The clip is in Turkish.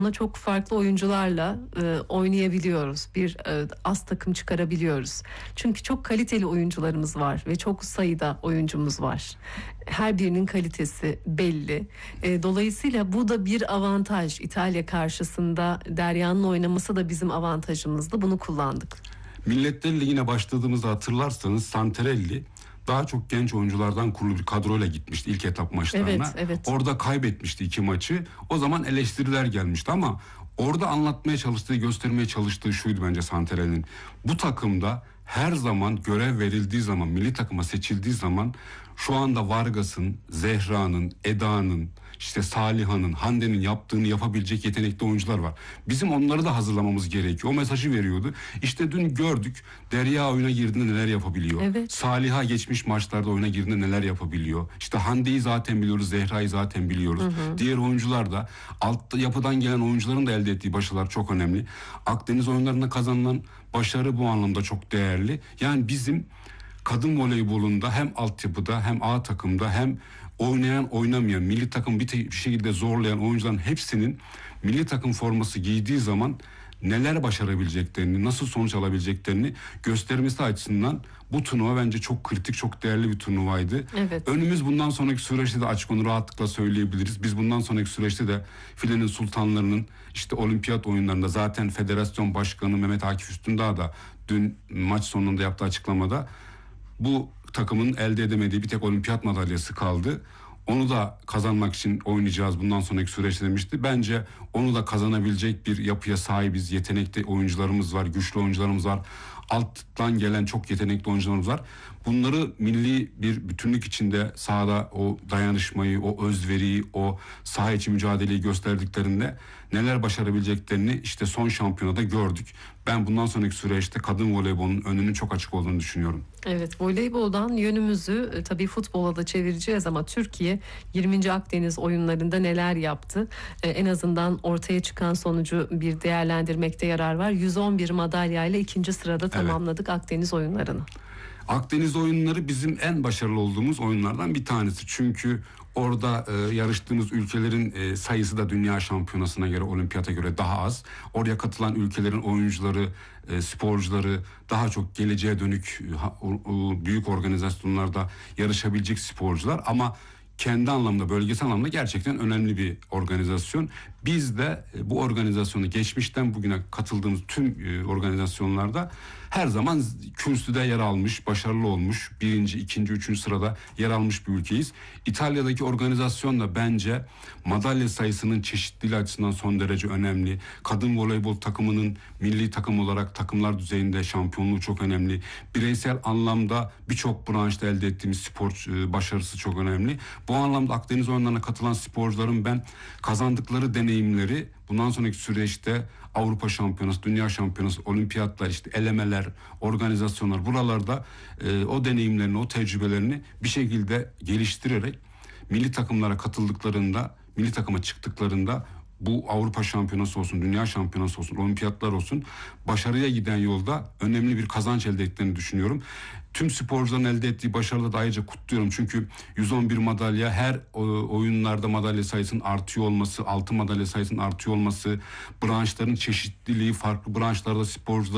çok farklı oyuncularla oynayabiliyoruz. Bir az takım çıkarabiliyoruz. Çünkü çok kaliteli oyuncularımız var ve çok sayıda oyuncumuz var. Her birinin kalitesi belli. Dolayısıyla bu da bir avantaj. İtalya karşısında Derya'nın oynaması da bizim avantajımızdı. Bunu kullandık. Milletler Ligi'ne başladığımızda hatırlarsanız Santarelli daha çok genç oyunculardan kurulu bir kadroyla gitmişti ilk etap maçlarına. Evet, evet. Orada kaybetmişti 2 maçı. O zaman eleştiriler gelmişti ama orada anlatmaya çalıştığı, göstermeye çalıştığı şuydu bence Santarelli'nin. Bu takımda her zaman görev verildiği zaman, milli takıma seçildiği zaman şu anda Vargas'ın, Zehra'nın, Eda'nın, işte Saliha'nın, Hande'nin yaptığını yapabilecek yetenekli oyuncular var. Bizim onları da hazırlamamız gerekiyor. O mesajı veriyordu. İşte dün gördük. Derya oyuna girdiğinde neler yapabiliyor. Evet. Saliha geçmiş maçlarda oyuna girdiğinde neler yapabiliyor. İşte Hande'yi zaten biliyoruz. Zehra'yı zaten biliyoruz. Diğer oyuncular da alt yapıdan gelen oyuncuların da elde ettiği başarılar çok önemli. Akdeniz oyunlarında kazanılan başarı bu anlamda çok değerli. Yani bizim kadın voleybolunda hem altyapıda hem A takımda hem oynayan oynamayan milli takım bir şekilde zorlayan oyuncuların hepsinin milli takım forması giydiği zaman neler başarabileceklerini, nasıl sonuç alabileceklerini göstermesi açısından bu turnuva bence çok kritik, çok değerli bir turnuvaydı. Evet. Önümüz bundan sonraki süreçte de açık, onu rahatlıkla söyleyebiliriz. Biz bundan sonraki süreçte de filenin sultanlarının işte olimpiyat oyunlarında zaten Federasyon Başkanı Mehmet Akif Üstündağ da dün maç sonunda yaptığı açıklamada bu takımın elde edemediği bir tek olimpiyat madalyası kaldı. Onu da kazanmak için oynayacağız bundan sonraki süreçte demişti. Bence onu da kazanabilecek bir yapıya sahibiz. Yetenekli oyuncularımız var, güçlü oyuncularımız var. Alttan gelen çok yetenekli oyuncularımız var. Bunları milli bir bütünlük içinde sahada o dayanışmayı, o özveriyi, o saha içi mücadeleyi gösterdiklerinde neler başarabileceklerini işte son şampiyonada gördük. Ben bundan sonraki süreçte kadın voleybolunun önünün çok açık olduğunu düşünüyorum. Evet, voleyboldan yönümüzü tabii futbola da çevireceğiz ama Türkiye 20. Akdeniz oyunlarında neler yaptı? En azından ortaya çıkan sonucu bir değerlendirmekte yarar var. 111 madalyayla 2. sırada tamamladık Akdeniz oyunlarını. Akdeniz oyunları bizim en başarılı olduğumuz oyunlardan bir tanesi. Çünkü orada yarıştığımız ülkelerin sayısı da dünya şampiyonasına göre, olimpiyata göre daha az. Oraya katılan ülkelerin oyuncuları, sporcuları daha çok geleceğe dönük büyük organizasyonlarda yarışabilecek sporcular ama kendi anlamda, bölgesel anlamda gerçekten önemli bir organizasyon. Biz de bu organizasyonu geçmişten bugüne katıldığımız tüm organizasyonlarda her zaman kürsüde yer almış, başarılı olmuş, 1., 2., 3. sırada yer almış bir ülkeyiz. İtalya'daki organizasyon da bence madalya sayısının çeşitliliği açısından son derece önemli. Kadın voleybol takımının milli takım olarak takımlar düzeyinde şampiyonluğu çok önemli. Bireysel anlamda birçok branşta elde ettiğimiz spor başarısı çok önemli. Bu anlamda Akdeniz oyunlarına katılan sporcuların ben kazandıkları deneyimleri bundan sonraki süreçte Avrupa Şampiyonası, Dünya Şampiyonası, olimpiyatlar, işte elemeler, organizasyonlar buralarda o deneyimlerini, o tecrübelerini bir şekilde geliştirerek milli takımlara katıldıklarında, milli takıma çıktıklarında bu Avrupa Şampiyonası olsun, Dünya Şampiyonası olsun, olimpiyatlar olsun başarıya giden yolda önemli bir kazanç elde ettiklerini düşünüyorum. Tüm sporcuların elde ettiği başarıda da ayrıca kutluyorum. Çünkü 111 madalya, her oyunlarda madalya sayısının artıyor olması, altın madalya sayısının artıyor olması, branşların çeşitliliği, farklı branşlarda sporcular